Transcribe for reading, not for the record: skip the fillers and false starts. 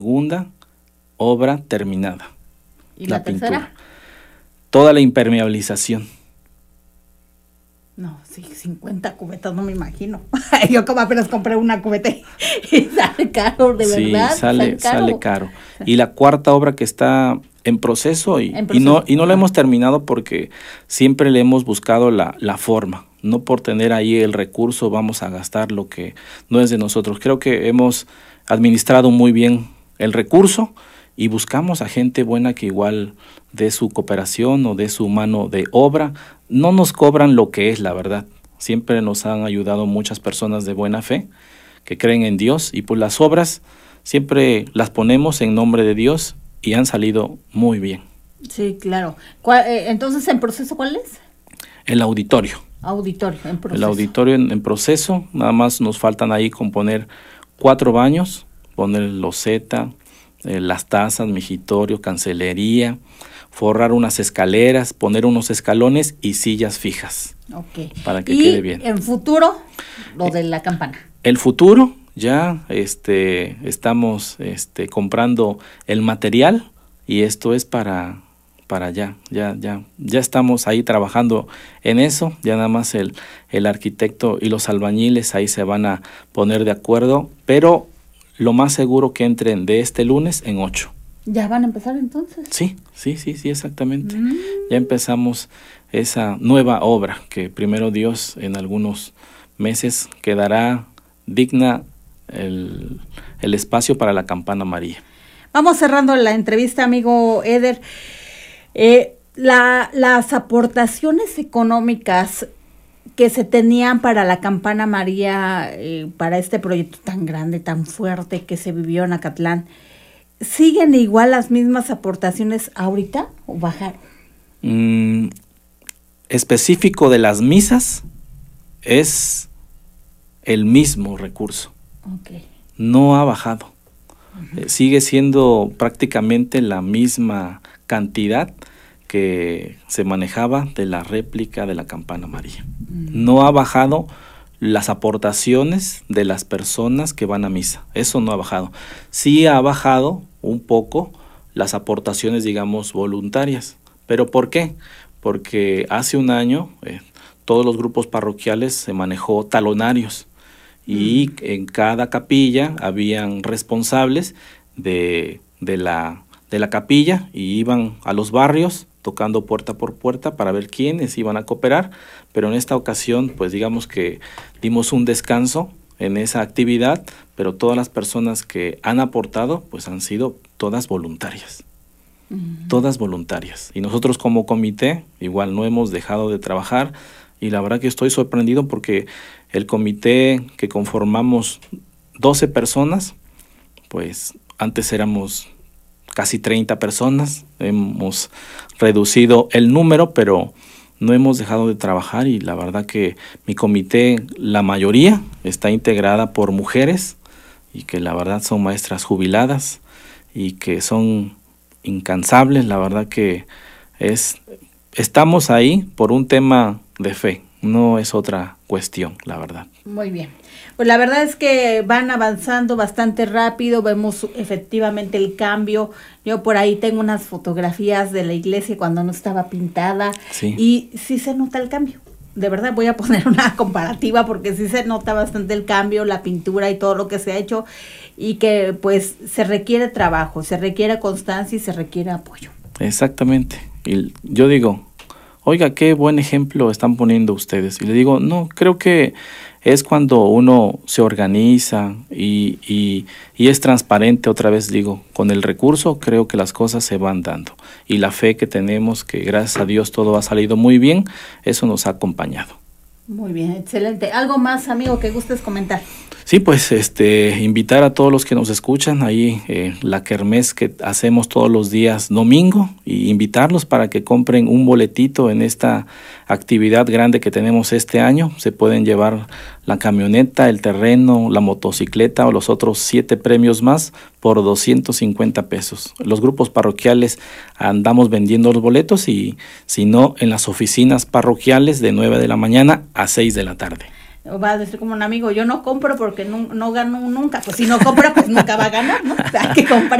Segunda obra terminada. ¿Y la tercera? Pintura. Toda la impermeabilización. No, sí, 50 cubetas, no me imagino. Yo como apenas compré una cubeta y sale caro, de verdad. Sí, sale caro. Y la cuarta obra que está en proceso y no la hemos terminado porque siempre le hemos buscado la forma. No por tener ahí el recurso vamos a gastar lo que no es de nosotros. Creo que hemos administrado muy bien el recurso y buscamos a gente buena que igual de su cooperación o de su mano de obra. No nos cobran lo que es, la verdad. Siempre nos han ayudado muchas personas de buena fe que creen en Dios y pues las obras siempre las ponemos en nombre de Dios y han salido muy bien. Sí, claro. Entonces, ¿en proceso cuál es? El auditorio. Auditorio, en proceso. El auditorio en proceso. Nada más nos faltan ahí componer 4 baños, poner loseta, las tazas, migitorio, cancelería, forrar unas escaleras, poner unos escalones y sillas fijas. Ok. Para que quede bien. ¿En futuro, lo de la campana? El futuro, ya estamos comprando el material y esto es para ya estamos ahí trabajando en eso. Ya nada más el arquitecto y los albañiles ahí se van a poner de acuerdo, pero lo más seguro que entren de este lunes en 8. ¿Ya van a empezar entonces? Sí, exactamente. Ya empezamos esa nueva obra que primero Dios en algunos meses quedará digna el espacio para la Campana María. Vamos cerrando la entrevista, amigo Eder. Las aportaciones económicas que se tenían para la Campana María, para este proyecto tan grande, tan fuerte que se vivió en Acatlán, ¿siguen igual las mismas aportaciones ahorita o bajaron? Específico de las misas es el mismo recurso. Okay. No ha bajado. Sigue siendo prácticamente la misma cantidad que se manejaba de la réplica de la Campana María. No ha bajado las aportaciones de las personas que van a misa. Eso no ha bajado. Sí ha bajado un poco las aportaciones, digamos, voluntarias. ¿Pero por qué? Porque hace un año todos los grupos parroquiales se manejó talonarios y en cada capilla habían responsables de la capilla y iban a los barrios tocando puerta por puerta para ver quiénes iban a cooperar, pero en esta ocasión pues digamos que dimos un descanso en esa actividad, pero todas las personas que han aportado pues han sido todas voluntarias. Todas voluntarias. Y nosotros como comité igual no hemos dejado de trabajar y la verdad que estoy sorprendido porque el comité que conformamos 12 personas, pues antes éramos casi 30 personas, hemos reducido el número, pero no hemos dejado de trabajar y la verdad que mi comité, la mayoría, está integrada por mujeres y que la verdad son maestras jubiladas y que son incansables. La verdad que estamos ahí por un tema de fe, no es otra cuestión, la verdad. Muy bien. Pues la verdad es que van avanzando bastante rápido, vemos efectivamente el cambio. Yo por ahí tengo unas fotografías de la iglesia cuando no estaba pintada y sí se nota el cambio. De verdad voy a poner una comparativa porque sí se nota bastante el cambio, la pintura y todo lo que se ha hecho y que pues se requiere trabajo, se requiere constancia y se requiere apoyo. Exactamente. Y yo digo, oiga, qué buen ejemplo están poniendo ustedes. Y le digo, no, creo que es cuando uno se organiza y es transparente, otra vez digo, con el recurso creo que las cosas se van dando. Y la fe que tenemos, que gracias a Dios todo ha salido muy bien, eso nos ha acompañado. Muy bien, excelente. ¿Algo más, amigo, que gustes comentar? Sí, pues invitar a todos los que nos escuchan ahí la kermés que hacemos todos los días domingo y invitarlos para que compren un boletito en esta actividad grande que tenemos este año. Se pueden llevar la camioneta, el terreno, la motocicleta o los otros 7 premios más por 250 pesos. Los grupos parroquiales andamos vendiendo los boletos y si no en las oficinas parroquiales de 9 de la mañana a 6 de la tarde. va a decir como un amigo, yo no compro porque no gano nunca. Pues si no compra, pues nunca va a ganar, ¿no? O sea, hay que comprar.